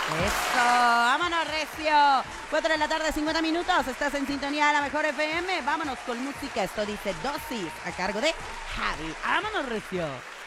Eso, vámonos recio. 4 de la tarde, 50 minutos. Estás en sintonía de la mejor FM. Vámonos con música. Esto dice Dosis a cargo de Javi. Vámonos recio.